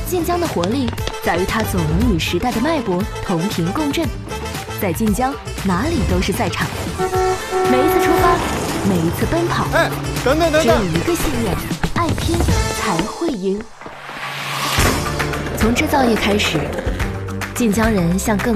晋江的活力在于它总能与时代的脉搏同频共振。在晋江，哪里都是赛场。每一次出发，每一次奔跑，只有一个信念：爱拼才会赢。从制造业开始，晋江人向更